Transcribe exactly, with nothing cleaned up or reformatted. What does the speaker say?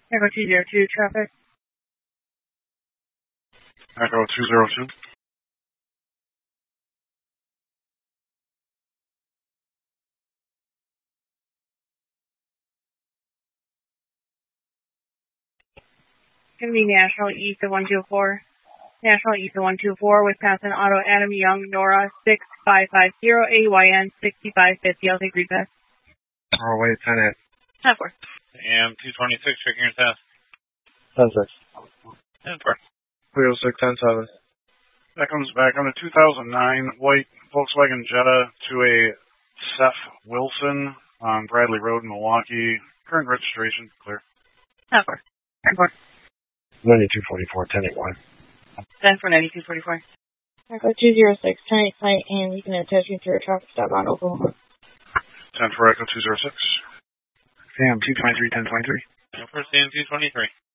Echo two zero two, traffic. Echo two zero two. Going to be National East of one two four. National East of one two four, Wisconsin Auto, Adam Young, Nora, six five five zero, A Y N, sixty-five fifty. I'll take repass. Oh, wait, ten eight. ten four. A M two twenty-six, checking your test. ten six. ten four. three oh six, ten seven. That comes back on a two thousand nine white Volkswagen Jetta to a Seth Wilson on Bradley Road in Milwaukee. Current registration, clear. ten four. ten four. ninety-two forty-four, ten eight one. ten four, ninety-two forty-four. Echo two zero six, ten eight flight, and you can attach me to a traffic stop on Oklahoma. ten four, Echo two zero six. A M two twenty-three, ten twenty-three. ten four, A M two twenty-three.